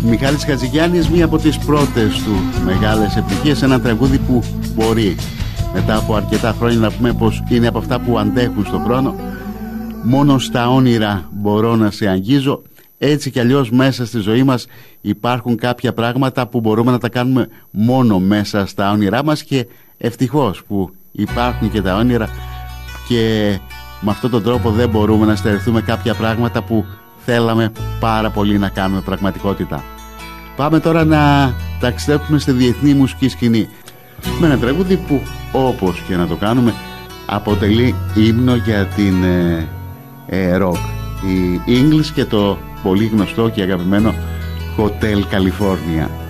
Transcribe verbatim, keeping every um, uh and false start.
Μιχάλης Χατζηγιάννης, μία από τις πρώτες του μεγάλες επιτυχίες, ένα τραγούδι που μπορεί μετά από αρκετά χρόνια να πούμε πως είναι από αυτά που αντέχουν στον χρόνο. Μόνο στα όνειρα μπορώ να σε αγγίζω. Έτσι κι αλλιώς μέσα στη ζωή μας υπάρχουν κάποια πράγματα που μπορούμε να τα κάνουμε μόνο μέσα στα όνειρά μας, και ευτυχώς που υπάρχουν και τα όνειρα, και με αυτόν τον τρόπο δεν μπορούμε να στερηθούμε κάποια πράγματα που θέλαμε πάρα πολύ να κάνουμε πραγματικότητα. Πάμε τώρα να ταξιδέψουμε στη διεθνή μουσική σκηνή με ένα τραγούδι που, όπως και να το κάνουμε, αποτελεί ύμνο για την ε, ε, rock, η English και το πολύ γνωστό και αγαπημένο Hotel California.